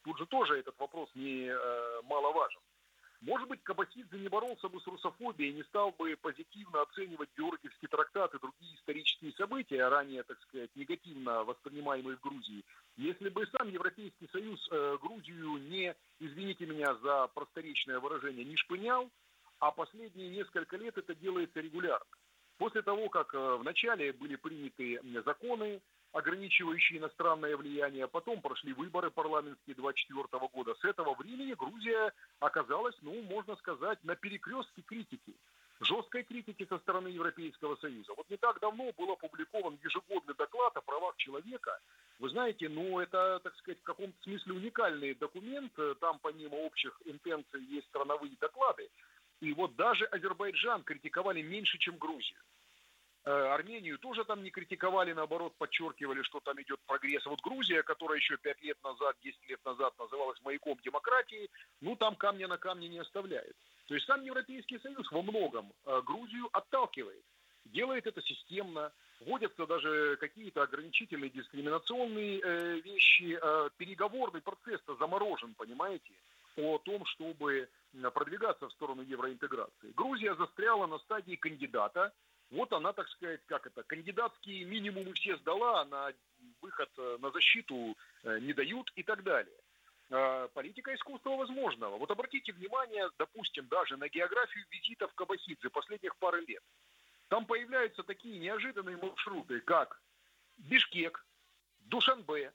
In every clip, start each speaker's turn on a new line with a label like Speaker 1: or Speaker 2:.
Speaker 1: тут же тоже этот вопрос не маловажен. Может быть, Кабахидзе не боролся бы с русофобией, не стал бы позитивно оценивать Георгиевский трактат и другие исторические события, ранее, так сказать, негативно воспринимаемые в Грузии, если бы сам Европейский Союз Грузию не, извините меня за просторечное выражение, не шпынял, а последние несколько лет это делается регулярно. После того, как вначале были приняты законы, ограничивающие иностранное влияние, потом прошли выборы парламентские 2024 года, с этого времени Грузия оказалась, можно сказать, на перекрестке критики, жесткой критики со стороны Европейского Союза. Вот не так давно был опубликован ежегодный доклад о правах человека. Вы знаете, это, так сказать, в каком-то смысле уникальный документ, там помимо общих интенций есть страновые доклады, и вот даже Азербайджан критиковали меньше, чем Грузию. Армению тоже там не критиковали, наоборот, подчеркивали, что там идет прогресс. Вот Грузия, которая еще 5 лет назад, 10 лет назад называлась маяком демократии, там камня на камне не оставляет. То есть сам Европейский Союз во многом Грузию отталкивает. Делает это системно, вводятся даже какие-то ограничительные дискриминационные вещи. Переговорный процесс-то заморожен, понимаете, о том, чтобы продвигаться в сторону евроинтеграции. Грузия застряла на стадии кандидата. Вот она, так сказать, кандидатские минимумы все сдала, на выход на защиту не дают и так далее. Политика искусства возможного. Вот обратите внимание, допустим, даже на географию визитов Кабахидзе последних пары лет. Там появляются такие неожиданные маршруты, как Бишкек, Душанбе,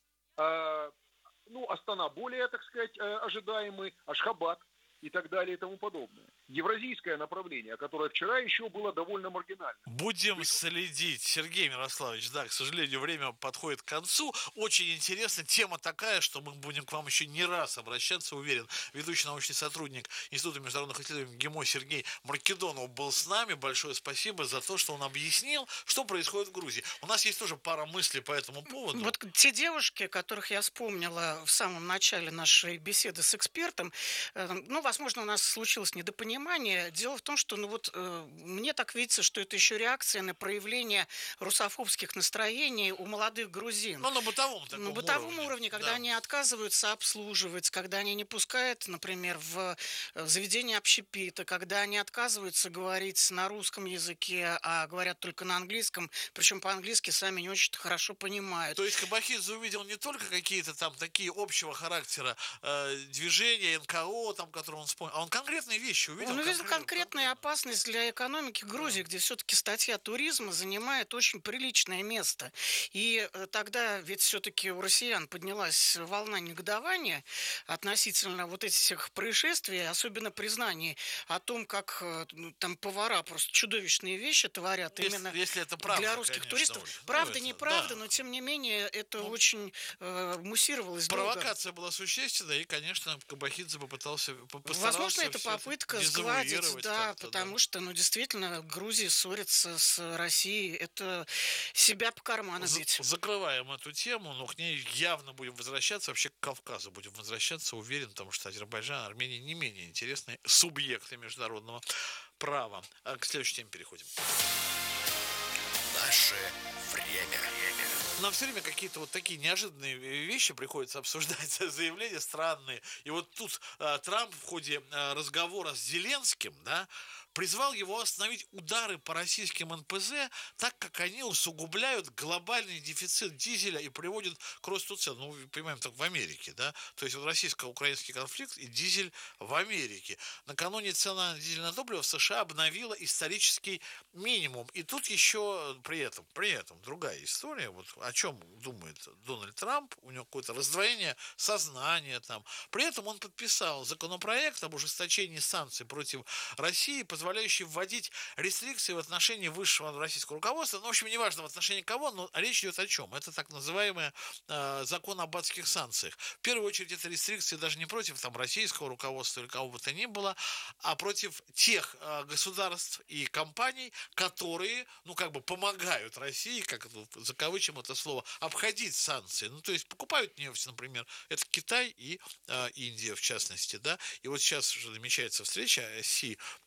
Speaker 1: Астана более, так сказать, ожидаемый, Ашхабад и так далее и тому подобное. Евразийское направление, которое вчера еще было довольно маргинальным.
Speaker 2: Будем следить, Сергей Мирославович. Да, к сожалению, время подходит к концу. Очень интересно. Тема такая, что мы будем к вам еще не раз обращаться, уверен. Ведущий научный сотрудник Института международных исследований ГИМО Сергей Маркедонов был с нами. Большое спасибо за то, что он объяснил, что происходит в Грузии. У нас есть тоже пара мыслей по этому поводу.
Speaker 3: Вот те девушки, которых я вспомнила в самом начале нашей беседы с экспертом, возможно, у нас случилось недопонимание. Дело в том, что мне так видится, что это еще реакция на проявление русофобских настроений у молодых грузин.
Speaker 2: На бытовом
Speaker 3: уровне, когда они отказываются обслуживать, когда они не пускают, например, в заведение общепита, когда они отказываются говорить на русском языке, а говорят только на английском, причем по-английски сами не очень хорошо понимают.
Speaker 2: То есть Кабахидзе увидел не только какие-то там такие общего характера движения, НКО, которые он вспомнил, а он конкретные вещи увидел.
Speaker 3: Он увидел конкретную опасность для экономики Грузии, где все-таки статья туризма занимает очень приличное место. И тогда ведь все-таки у россиян поднялась волна негодования относительно вот этих происшествий, особенно признаний о том, как там повара просто чудовищные вещи творят
Speaker 2: если это правда,
Speaker 3: для русских туристов. Правда, неправда, но тем не менее это очень муссировалось долго.
Speaker 2: Провокация была существенная, и, конечно, Кабахидзе постарался.
Speaker 3: Возможно, это попытка сгладить, потому что, действительно, Грузия ссорится с Россией, это себя по карману бить.
Speaker 2: Закрываем эту тему, но к ней явно будем возвращаться, вообще к Кавказу будем возвращаться, уверен, потому что Азербайджан, Армения не менее интересные субъекты международного права. К следующей теме переходим.
Speaker 4: Наше время.
Speaker 2: Нам все время какие-то вот такие неожиданные вещи приходится обсуждать, заявления странные. И вот тут Трамп в ходе разговора с Зеленским, призвал его остановить удары по российским НПЗ, так как они усугубляют глобальный дефицит дизеля и приводят к росту цен. Понимаем, так в Америке, То есть российско-украинский конфликт и дизель в Америке. Накануне цена на дизельное топливо в США обновила исторический минимум. И тут еще при этом другая история. Вот о чем думает Дональд Трамп. У него какое-то раздвоение сознания там. При этом он подписал законопроект об ужесточении санкций против России, позволяющий вводить рестрикции в отношении высшего российского руководства. В общем, неважно в отношении кого, но речь идет о чем. Это так называемый закон об адских санкциях. В первую очередь, это рестрикции даже не против российского руководства или кого бы то ни было, а против тех государств и компаний, которые, помогают России, как закавычим это слово, обходить санкции. То есть покупают нефть, например, это Китай и Индия, в частности, И вот сейчас уже намечается встреча Си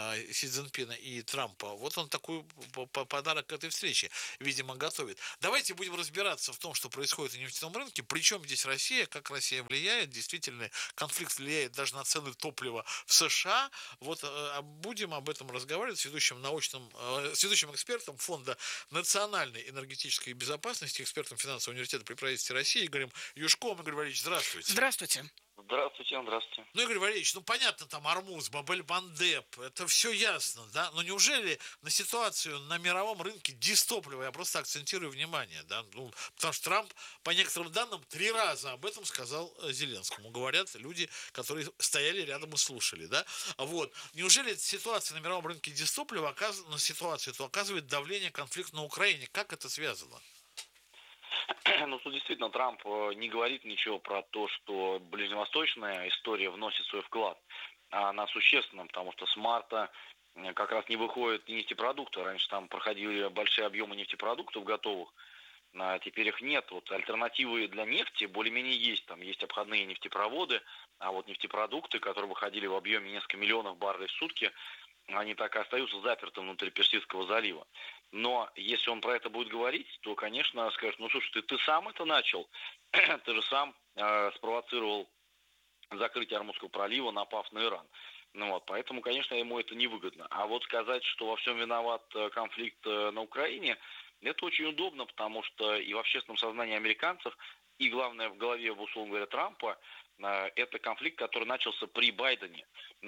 Speaker 2: Си Цзиньпина и Трампа. Вот он такой подарок к этой встрече, видимо, готовит. Давайте будем разбираться в том, что происходит на нефтяном рынке, причем здесь Россия, как Россия влияет, действительно, конфликт влияет даже на цены топлива в США. Вот будем об этом разговаривать с ведущим экспертом Фонда национальной энергетической безопасности, экспертом финансового университета при правительстве России Игорем Юшковым. Игорь Валерьевич, здравствуйте.
Speaker 3: Здравствуйте.
Speaker 4: Здравствуйте.
Speaker 2: Ну, Игорь Валерьевич, понятно, там Ормуз, Бабель-Мандеб, это все ясно, да? Но неужели на ситуацию на мировом рынке дистоплива, я просто акцентирую внимание, да? Потому что Трамп, по некоторым данным, 3 раза об этом сказал Зеленскому. Говорят люди, которые стояли рядом и слушали, да? Вот. Неужели ситуация на мировом рынке дистоплива оказывает давление конфликта на Украине? Как это связано?
Speaker 4: Тут действительно Трамп не говорит ничего про то, что ближневосточная история вносит свой вклад, а она существенна, потому что с марта как раз не выходят нефтепродукты. Раньше там проходили большие объемы нефтепродуктов готовых, а теперь их нет. Вот альтернативы для нефти более-менее есть. Там есть обходные нефтепроводы, а вот нефтепродукты, которые выходили в объеме несколько миллионов баррелей в сутки, они так и остаются заперты внутри Персидского залива. Но если он про это будет говорить, то, конечно, скажет, слушай, ты сам это начал, ты же сам спровоцировал закрытие Ормузского пролива, напав на Иран. Поэтому, конечно, ему это невыгодно. А вот сказать, что во всем виноват конфликт на Украине, это очень удобно, потому что и в общественном сознании американцев, и, главное, в голове, условно говоря, Трампа, это конфликт, который начался при Байдене.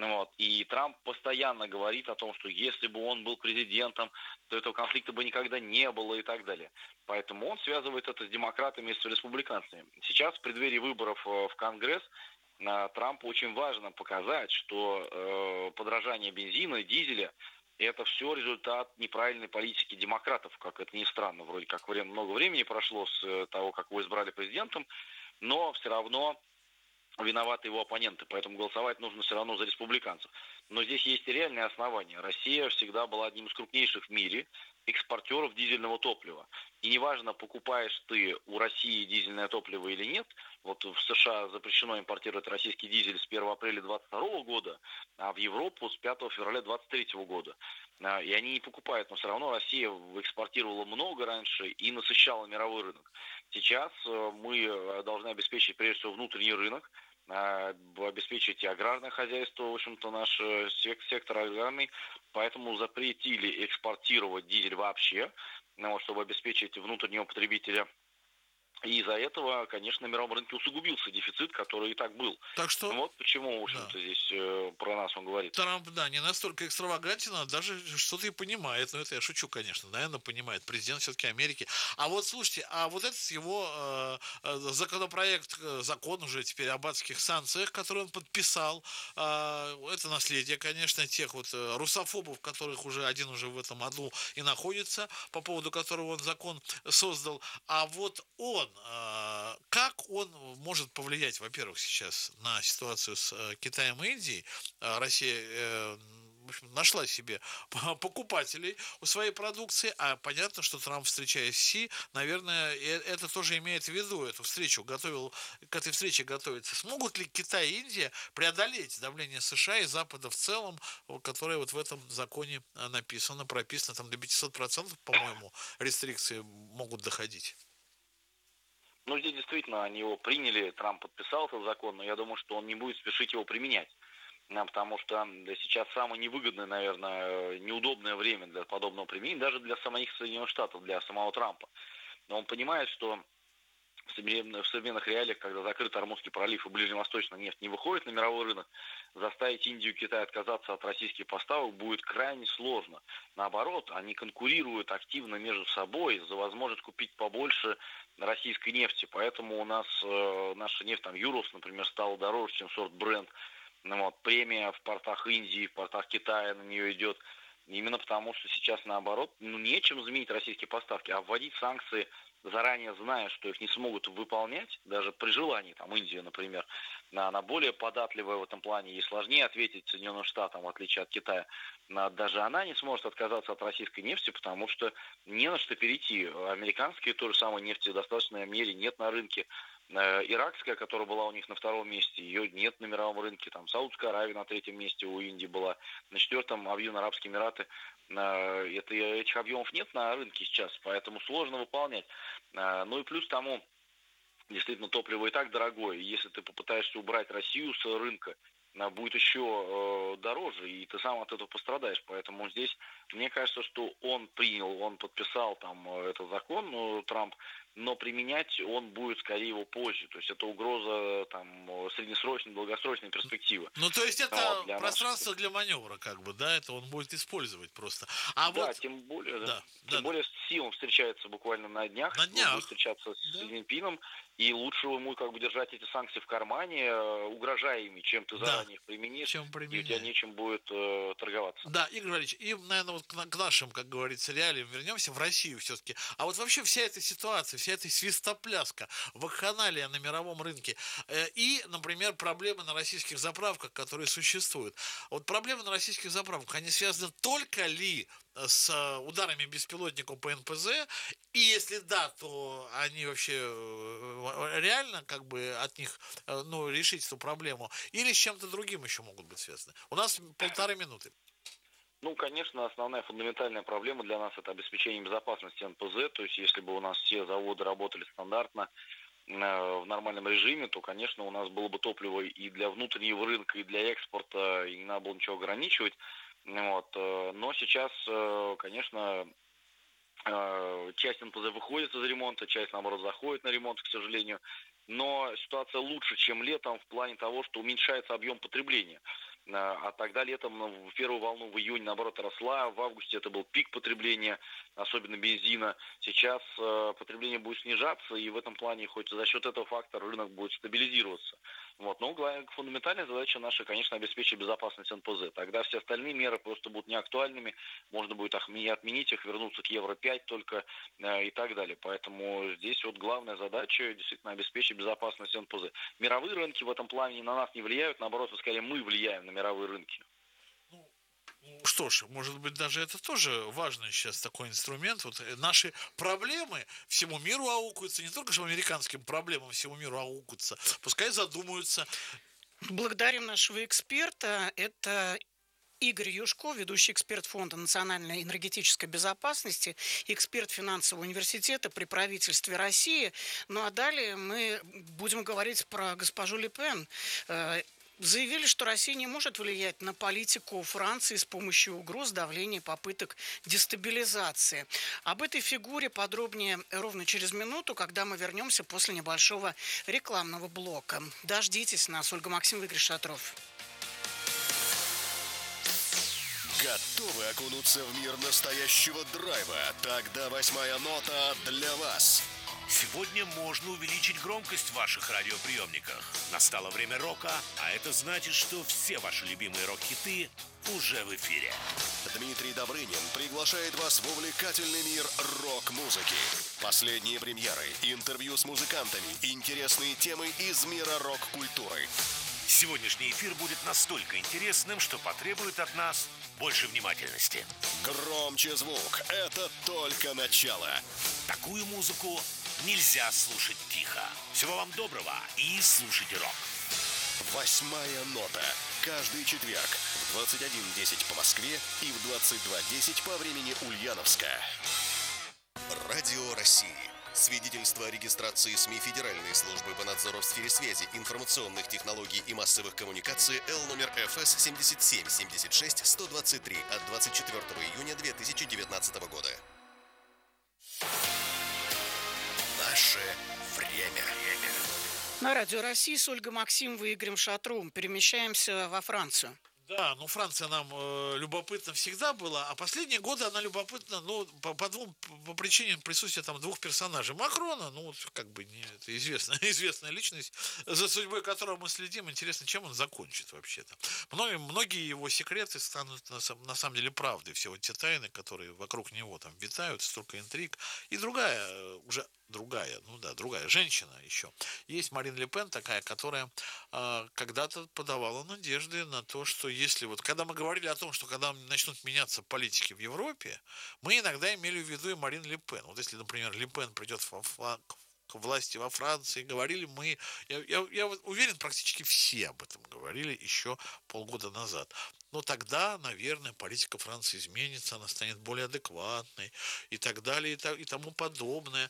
Speaker 4: И Трамп постоянно говорит о том, что если бы он был президентом, то этого конфликта бы никогда не было и так далее. Поэтому он связывает это с демократами и с республиканцами. Сейчас в преддверии выборов в Конгресс Трампу очень важно показать, что подорожание бензина и дизеля – это все результат неправильной политики демократов, как это ни странно. Вроде как много времени прошло с того, как его избрали президентом, но все равно виноваты его оппоненты, поэтому голосовать нужно все равно за республиканцев. Но здесь есть и реальные основания. Россия всегда была одним из крупнейших в мире экспортеров дизельного топлива. И неважно, покупаешь ты у России дизельное топливо или нет, вот в США запрещено импортировать российский дизель с 1 апреля 2022 года, а в Европу с 5 февраля 2023 года. И они не покупают, но все равно Россия экспортировала много раньше и насыщала мировой рынок. Сейчас мы должны обеспечить, прежде всего, внутренний рынок, обеспечить и аграрное хозяйство, в общем-то, наш сектор аграрный, поэтому запретили экспортировать дизель вообще, чтобы обеспечить внутреннего потребителя. И из-за этого, конечно, на мировом рынке усугубился дефицит, который и так был.
Speaker 2: Так что...
Speaker 4: Вот почему, в общем-то, здесь про нас он говорит.
Speaker 2: Трамп, не настолько экстравагантен, а даже что-то и понимает. Это я шучу, конечно, наверное, понимает. Президент все-таки Америки. А вот, слушайте, вот этот его закон уже теперь об адских санкциях, который он подписал, это наследие, конечно, тех русофобов, которых один уже в этом аду и находится, по поводу которого он закон создал. А вот как он может повлиять, во-первых, сейчас на ситуацию с Китаем и Индией? Россия, в общем, нашла себе покупателей у своей продукции, а понятно, что Трамп, встречаясь с Си, наверное, это тоже имеет в виду, эту встречу к этой встрече готовится. Смогут ли Китай и Индия преодолеть давление США и Запада в целом, которое в этом законе прописано, там до 500%, по-моему, рестрикции могут доходить?
Speaker 4: Здесь действительно они его приняли, Трамп подписал этот закон, но я думаю, что он не будет спешить его применять. Потому что сейчас самое невыгодное, наверное, неудобное время для подобного применения, даже для самих Соединенных Штатов, для самого Трампа. Но он понимает, что в современных реалиях, когда закрыт Ормузский пролив и ближневосточная нефть не выходит на мировой рынок, заставить Индию и Китай отказаться от российских поставок будет крайне сложно. Наоборот, они конкурируют активно между собой за возможность купить побольше российской нефти. Поэтому у нас наша нефть, Юрос, например, стала дороже, чем сорт Brent. Премия в портах Индии, в портах Китая на нее идет. Именно потому, что сейчас, наоборот, нечем заменить российские поставки, а вводить санкции, заранее зная, что их не смогут выполнять, даже при желании, Индия, например, она более податливая в этом плане, ей сложнее ответить Соединенным Штатам, в отличие от Китая. Даже она не сможет отказаться от российской нефти, потому что не на что перейти. Американские, той же самой нефти в достаточной мере нет на рынке. Иракская, которая была у них на втором месте, ее нет на мировом рынке. Там Саудовская Аравия на третьем месте у Индии была. На четвертом Объединенные Арабские Эмираты. Этих объемов нет на рынке сейчас, поэтому сложно выполнять. Ну и плюс тому, действительно, топливо и так дорогое. И если ты попытаешься убрать Россию с рынка, будет еще дороже, и ты сам от этого пострадаешь. Поэтому здесь, мне кажется, что он подписал там этот закон, Трамп, но применять он будет скорее его позже. То есть это угроза там среднесрочной, долгосрочной перспективы.
Speaker 2: Ну, то есть это пространство для маневра, как бы, да, это он будет использовать просто.
Speaker 4: Да, вот... тем более, тем более Си он встречается буквально на днях. Он будет встречаться с Си Цзиньпином, и лучше ему как бы держать эти санкции в кармане, угрожая ими, чем ты заранее их применишь, и у тебя нечем будет торговаться.
Speaker 2: Да, Игорь Валерьевич, и, наверное, вот к нашим, как говорится, реалиям вернемся, в Россию все-таки. А вот вообще вся эта ситуация, вся эта свистопляска, вакханалия на мировом рынке и, например, проблемы на российских заправках, которые существуют. Вот проблемы на российских заправках, они связаны только ли с ударами беспилотников по НПЗ, и если да, то они вообще реально как бы от них решить эту проблему, или с чем-то другим еще могут быть связаны? У нас 1,5 минуты.
Speaker 4: Ну, конечно, основная фундаментальная проблема для нас – это обеспечение безопасности НПЗ. То есть, если бы у нас все заводы работали стандартно, в нормальном режиме, то, конечно, у нас было бы топливо и для внутреннего рынка, и для экспорта, и не надо было ничего ограничивать. Вот. Но сейчас, конечно, часть НПЗ выходит из ремонта, часть, наоборот, заходит на ремонт, к сожалению. Но ситуация лучше, чем летом, в плане того, что уменьшается объем потребления. А тогда летом в первую волну в июне, наоборот, росла. В августе это был пик потребления, особенно бензина. Сейчас потребление будет снижаться, и в этом плане хоть за счет этого фактора рынок будет стабилизироваться. Вот. Но фундаментальная задача наша, конечно, обеспечить безопасность НПЗ. Тогда все остальные меры просто будут неактуальными. Можно будет отменить их, вернуться к Евро-5 только и так далее. Поэтому здесь вот главная задача действительно обеспечить безопасность НПЗ. Мировые рынки в этом плане на нас не влияют, наоборот, скорее мы влияем на мировые рынки.
Speaker 2: Что ж, может быть, даже это тоже важный сейчас такой инструмент. Вот наши проблемы всему миру аукаются, не только же американским проблемам всему миру аукаются. Пускай задумаются.
Speaker 3: Благодарим нашего эксперта. Это Игорь Юшко, ведущий эксперт Фонда национальной энергетической безопасности, эксперт финансового университета при правительстве России. Ну а далее мы будем говорить про госпожу Ле Пен. Заявили, что Россия не может влиять на политику Франции с помощью угроз, давления, попыток дестабилизации. Об этой фигуре подробнее ровно через минуту, когда мы вернемся после небольшого рекламного блока. Дождитесь нас. Ольга Максимова, Игорь Шатров.
Speaker 5: Готовы окунуться в мир настоящего драйва? Тогда 8-я нота для вас.
Speaker 6: Сегодня можно увеличить громкость в ваших радиоприемниках. Настало время рока, а это значит, что все ваши любимые рок-хиты уже в эфире.
Speaker 5: Дмитрий Добрынин приглашает вас в увлекательный мир рок-музыки. Последние премьеры, интервью с музыкантами, интересные темы из мира рок-культуры.
Speaker 6: Сегодняшний эфир будет настолько интересным, что потребует от нас больше внимательности.
Speaker 5: Громче звук, это только начало.
Speaker 6: Такую музыку нельзя слушать тихо. Всего вам доброго и слушайте рок.
Speaker 5: 8-я нота. Каждый четверг в 21:10 по Москве и в 22:10 по времени Ульяновска. Радио России. Свидетельство о регистрации СМИ Федеральной службы по надзору в сфере связи, информационных технологий и массовых коммуникаций Л номер ФС 77-76-123 от 24 июня 2019 года. Наше время.
Speaker 3: На Радио России с Ольгой Максимовой и Игорем Шатровым перемещаемся во Францию.
Speaker 2: Да, Франция нам любопытна всегда была, а последние годы она любопытна, по причине присутствия там двух персонажей. Макрона, как бы это известная личность, за судьбой которого мы следим. Интересно, чем он закончит вообще-то. Многие его секреты станут на самом деле правдой. Все вот те тайны, которые вокруг него там витают, столько интриг. И другая женщина еще. Есть Марин Ле Пен такая, которая когда-то подавала надежды на то, что если когда мы говорили о том, что когда начнут меняться политики в Европе, мы иногда имели в виду и Марин Ле Пен. Вот если, например, Ле Пен придет к к власти во Франции. Говорили мы, я уверен, практически все об этом говорили еще полгода назад. Но тогда, наверное, политика Франции изменится, она станет более адекватной и так далее, и тому подобное.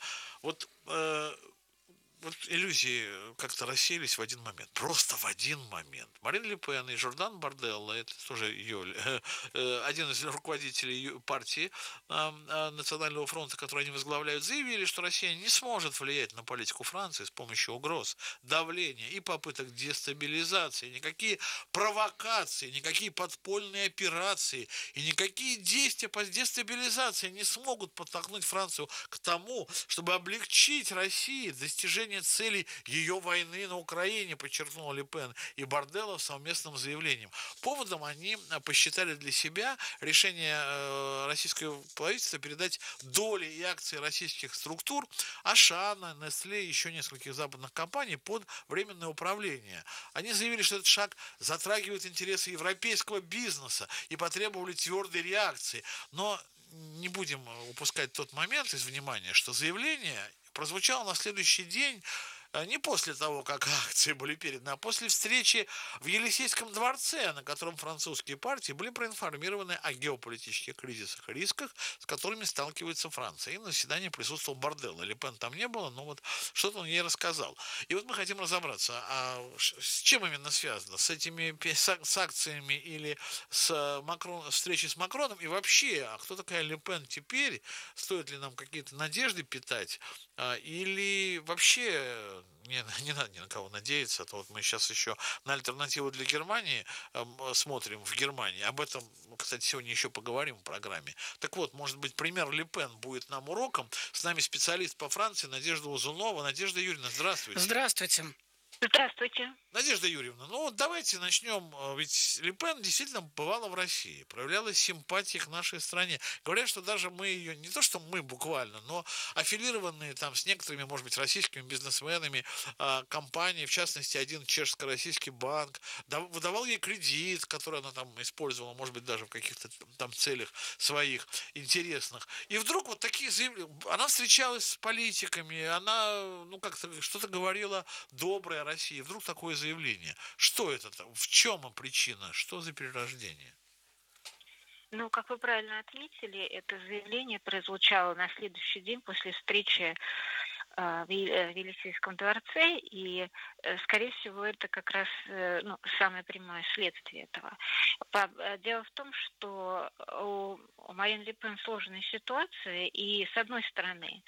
Speaker 2: Вот иллюзии как-то рассеялись в один момент. Просто в один момент. Марин Ле Пен и Жордан Барделла, это тоже ее, один из руководителей партии Национального фронта, который они возглавляют, заявили, что Россия не сможет влиять на политику Франции с помощью угроз, давления и попыток дестабилизации. Никакие провокации, никакие подпольные операции и никакие действия по дестабилизации не смогут подтолкнуть Францию к тому, чтобы облегчить России достижение целей ее войны на Украине, подчеркнул Ле Пен и Барделла в совместном заявлении. Поводом они посчитали для себя решение российского правительства передать доли и акции российских структур Ашана, Nestlé и еще нескольких западных компаний под временное управление. Они заявили, что этот шаг затрагивает интересы европейского бизнеса и потребовали твердой реакции. Но не будем упускать тот момент из внимания, что заявление прозвучало на следующий день, не после того, как акции были переданы, а после встречи в Елисейском дворце, на котором французские партии были проинформированы о геополитических кризисах и рисках, с которыми сталкивается Франция. И на заседании присутствовал Барделла. Ле Пен там не было, но вот что-то он ей рассказал. И вот мы хотим разобраться, а с чем именно связано? С этими с акциями или с встречей с Макроном? И вообще, а кто такая Ле Пен теперь? Стоит ли нам какие-то надежды питать? Или вообще не надо ни на кого надеяться, а то вот мы сейчас еще на альтернативу для Германии смотрим в Германии. Об этом, кстати, сегодня еще поговорим в программе. Так вот, может быть, пример Ле Пен будет нам уроком. С нами специалист по Франции Надежда Узунова. Надежда Юрьевна, здравствуйте.
Speaker 3: Здравствуйте.
Speaker 7: Здравствуйте.
Speaker 2: Надежда Юрьевна, ну вот давайте начнем. Ведь Ле Пен действительно бывала в России, проявляла симпатии к нашей стране. Говорят, что даже мы ее, не то что мы буквально, но аффилированные там с некоторыми, может быть, российскими бизнесменами компании, в частности, один чешско-российский банк, выдавал ей кредит, который она там использовала, может быть, даже в каких-то там целях своих интересных. И вдруг вот такие заявления, она встречалась с политиками, она, ну, как-то что-то говорила доброе России. И вдруг такое заявление. Что это? В чем причина? Что за перерождение?
Speaker 7: Ну, как вы правильно отметили, это заявление прозвучало на следующий день после встречи в Елисейском дворце, и, скорее всего, это как раз самое прямое следствие этого. Дело в том, что у Марин Ле Пен сложная ситуация, и, с одной стороны,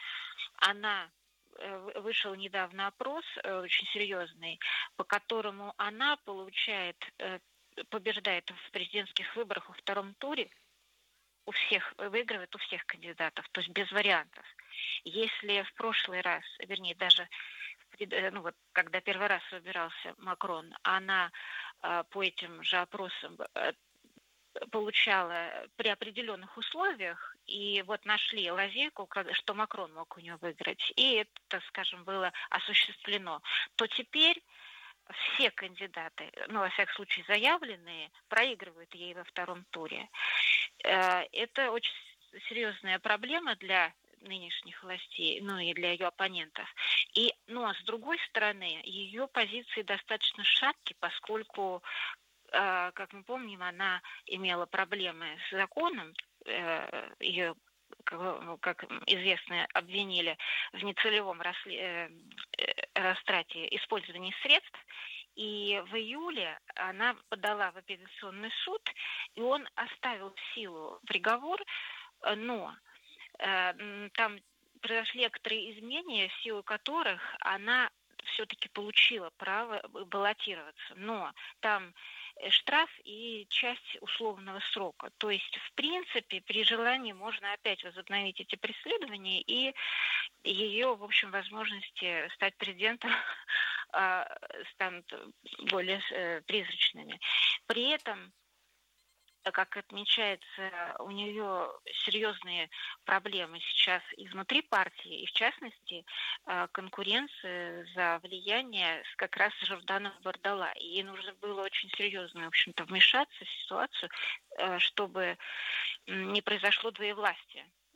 Speaker 7: вышел недавно опрос очень серьезный, по которому она побеждает в президентских выборах во втором туре, выигрывает у всех кандидатов, то есть без вариантов. Если в прошлый раз, вернее, даже когда первый раз выбирался Макрон, она по этим же опросам получала при определенных условиях, и вот нашли лазейку, что Макрон мог у нее выиграть, и это, скажем, было осуществлено, то теперь все кандидаты, во всяком случае заявленные, проигрывают ей во втором туре. Это очень серьезная проблема для нынешних властей, и для ее оппонентов. Но с другой стороны, ее позиции достаточно шаткие, поскольку, как мы помним, она имела проблемы с законом, ее, как известно, обвинили в нецелевом растрате использовании средств, и в июле она подала в апелляционный суд, и он оставил в силу приговор, но там произошли некоторые изменения, в силу которых она все-таки получила право баллотироваться, но там штраф и часть условного срока. То есть, в принципе, при желании можно опять возобновить эти преследования, и ее, в общем, возможности стать президентом станут более призрачными. При этом, как отмечается, у нее серьезные проблемы сейчас и внутри партии, и в частности конкуренция за влияние как раз с Жорданом Барделла. И ей нужно было очень серьезно, в общем-то, вмешаться в ситуацию, чтобы не произошло двоевластия.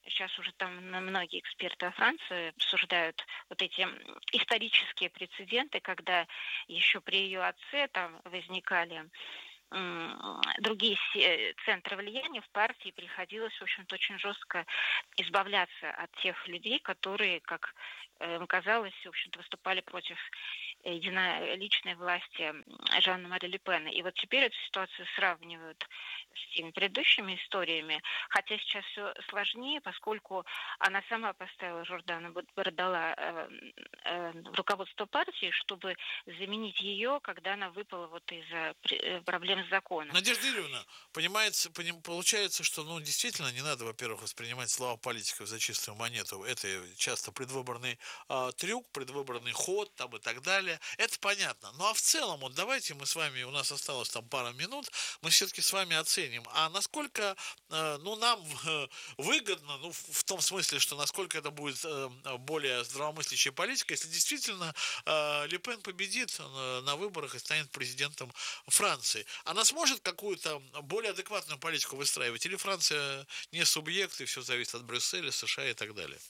Speaker 7: сейчас уже там многие эксперты во Франции обсуждают вот эти исторические прецеденты, когда еще при ее отце там возникали другие центры влияния в партии, приходилось, в общем-то, очень жестко избавляться от тех людей, которые, как казалось, в общем-то, выступали против единоличной власти Жанна Мари Ле Пена. И вот теперь эту ситуацию сравнивают с теми предыдущими историями, хотя сейчас все сложнее, поскольку она сама поставила Жордана Бардала в руководство партии, чтобы заменить ее, когда она выпала вот из-за проблем с законом.
Speaker 2: Надежда Юрьевна, получается, что, действительно, не надо, во-первых, воспринимать слова политиков за чистую монету. Это часто предвыборный трюк, предвыборный ход там и так далее. Это понятно. Ну, а в целом, вот давайте мы с вами, у нас осталось там пара минут, мы все-таки с вами оценим, а насколько, нам выгодно, в том смысле, что насколько это будет более здравомыслящая политика, если действительно Ле Пен победит на выборах и станет президентом Франции. Она сможет какую-то более адекватную политику выстраивать? Или Франция не субъект, и все зависит от Брюсселя, США и так далее?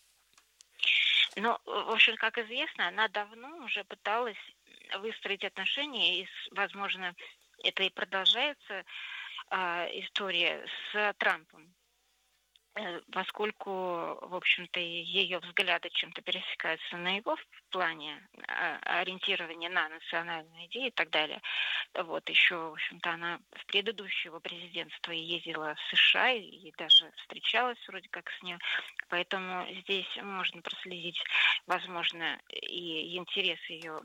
Speaker 7: В общем, как известно, она давно уже пыталась выстроить отношения, и, возможно, это и продолжается история с Трампом, поскольку, в общем-то, ее взгляды чем-то пересекаются на его в плане ориентирования на национальные идеи и так далее. Вот еще, в общем-то, она в предыдущее его президентство ездила в США и даже встречалась вроде как с ним. Поэтому здесь можно проследить, возможно, и интерес ее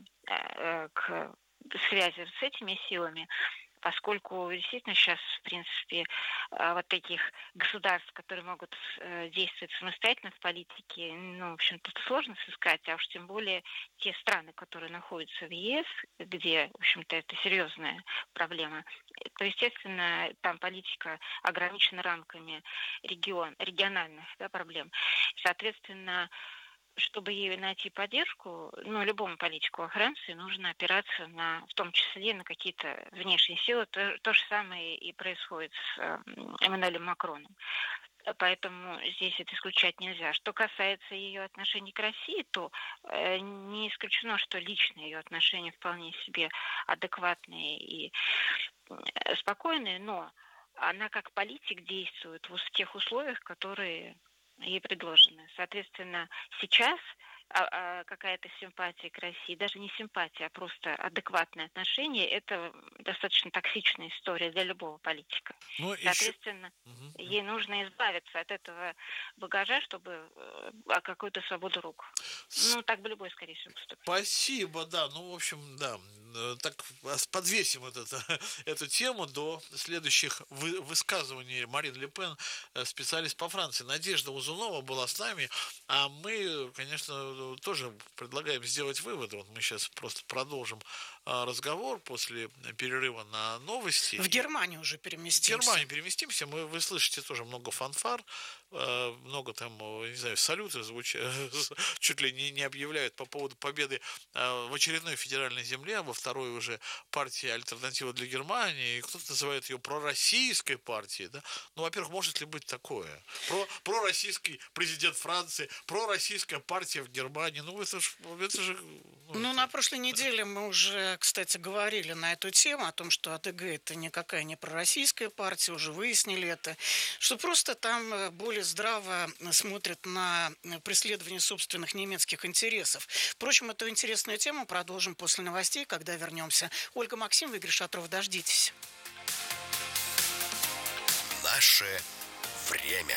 Speaker 7: к связи с этими силами, поскольку действительно сейчас, в принципе, вот таких государств, которые могут действовать самостоятельно в политике, в общем-то, сложно сыскать, а уж тем более те страны, которые находятся в ЕС, где, в общем-то, это серьезная проблема, то, естественно, там политика ограничена рамками региональных проблем. Соответственно, чтобы ей найти поддержку, любому политику во Франции нужно опираться в том числе на какие-то внешние силы. То же самое и происходит с Эммануэлем Макроном. Поэтому здесь это исключать нельзя. Что касается ее отношений к России, то не исключено, что личные ее отношения вполне себе адекватные и спокойные, но она как политик действует в тех условиях, которые ей предложены. Соответственно, сейчас какая-то симпатия к России, даже не симпатия, а просто адекватное отношение, это достаточно токсичная история для любого политика. Соответственно, ей нужно избавиться от этого багажа, чтобы какую-то свободу рук. Так бы любой, скорее всего, поступил.
Speaker 2: Спасибо, да. В общем, да. Так подвесим эту тему до следующих высказываний Марин Ле Пен, специалист по Франции. Надежда Узунова была с нами, а мы, конечно, тоже предлагаем сделать выводы. Вот мы сейчас просто продолжим разговор после перерыва на новости.
Speaker 3: В Германию уже переместимся.
Speaker 2: В Германию переместимся. Вы слышите тоже много фанфар, много там, не знаю, салюты чуть ли не объявляют по поводу победы в очередной федеральной земле, во второй уже партии «Альтернатива для Германии». И кто-то называет ее пророссийской партией. Да? Во-первых, может ли быть такое? Пророссийский президент Франции, пророссийская партия в Германии. Это же...
Speaker 3: На прошлой неделе мы уже, кстати, говорили на эту тему, о том, что АДГ это никакая не пророссийская партия, уже выяснили это, что просто там более здраво смотрят на преследование собственных немецких интересов. Впрочем, эту интересную тему продолжим после новостей, когда вернемся. Ольга Максимова, Игорь Шатров, дождитесь.
Speaker 5: Наше время.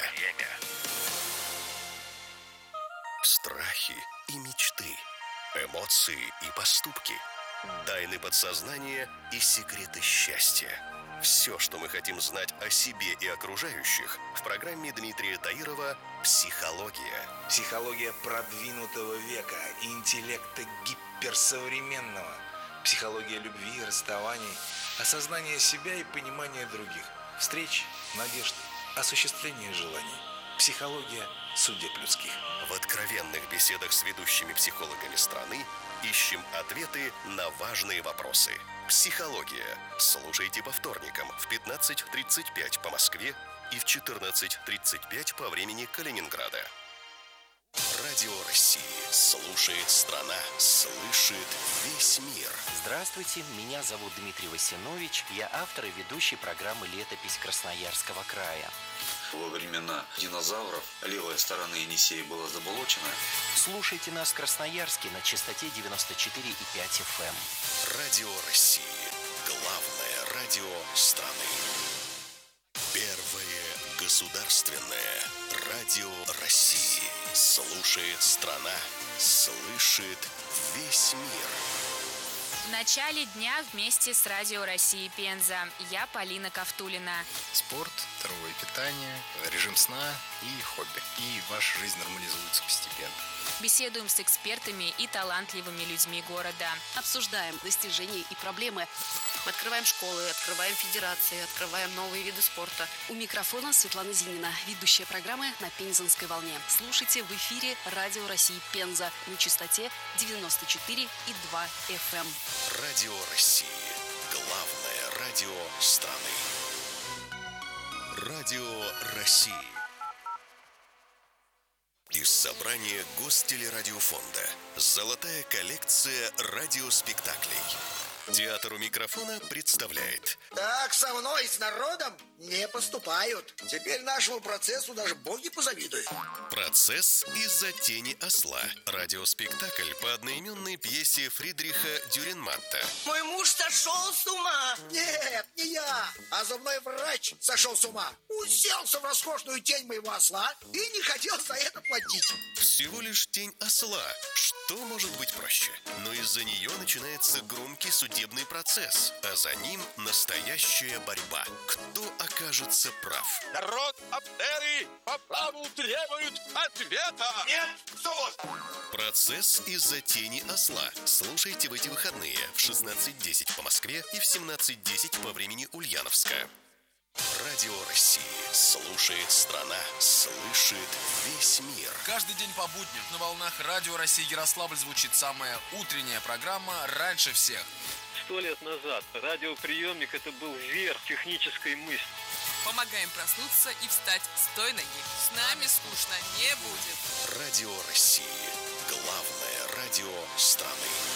Speaker 5: Страхи и мечты, эмоции и поступки, тайны подсознания и секреты счастья. Все, что мы хотим знать о себе и окружающих, в программе Дмитрия Таирова «Психология».
Speaker 8: Психология продвинутого века и интеллекта гиперсовременного. Психология любви и расставаний, осознания себя и понимания других. Встреч, надежд, осуществления желаний. Психология судеб людских.
Speaker 5: В откровенных беседах с ведущими психологами страны ищем ответы на важные вопросы. «Психология». Слушайте по вторникам в 15:35 по Москве и в 14:35 по времени Калининграда. Радио России слушает страна, слышит весь мир.
Speaker 9: Здравствуйте, меня зовут Дмитрий Васинович. Я автор и ведущий программы «Летопись Красноярского края».
Speaker 10: Во времена динозавров левая сторона Енисея была заболочена.
Speaker 9: Слушайте нас в Красноярске на частоте 94,5 FM.
Speaker 5: Радио России. Главное радио страны. Первое государственное радио России. Слушает страна, слышит весь мир.
Speaker 11: В начале дня вместе с Радио России Пенза. Я Полина Ковтулина.
Speaker 12: Спорт, здоровое питание, режим сна и хобби. И ваша жизнь нормализуется постепенно.
Speaker 11: Беседуем с экспертами и талантливыми людьми города.
Speaker 13: Обсуждаем достижения и проблемы. Мы открываем школы, открываем федерации, открываем новые виды спорта.
Speaker 14: У микрофона Светлана Зинина, ведущая программы «На Пензенской волне». Слушайте в эфире Радио России Пенза на частоте 94,2 FM.
Speaker 5: Радио России. Главное радио страны. Радио России. Из собрания Гостелерадиофонда. Золотая коллекция радиоспектаклей. Театр у микрофона представляет.
Speaker 15: Так со мной, с народом, не поступают. Теперь нашему процессу даже боги позавидуют.
Speaker 5: Процесс из-за тени осла. Радиоспектакль по одноименной пьесе Фридриха Дюрренматта.
Speaker 15: Мой муж сошел с ума. Нет, не я, а зубной врач сошел с ума. Уселся в роскошную тень моего осла и не хотел за это платить.
Speaker 5: Всего лишь тень осла. Что может быть проще? Но из-за нее начинается громкий судебный процесс, а за ним настоящая борьба. Кто окажется прав?
Speaker 16: Народ Аптерии по праву требует ответа!
Speaker 15: Нет, суд!
Speaker 5: Процесс из-за тени осла. Слушайте в эти выходные в 16:10 по Москве и в 17:10 по времени Ульяновска. Радио России. Слушает страна, слышит весь мир.
Speaker 17: Каждый день по будням на волнах Радио России Ярославль звучит самая утренняя программа «Раньше всех».
Speaker 18: 100 лет назад радиоприемник – это был верх технической мысли.
Speaker 19: Помогаем проснуться и встать с той ноги. С нами скучно не будет.
Speaker 5: Радио России. Главное радио страны.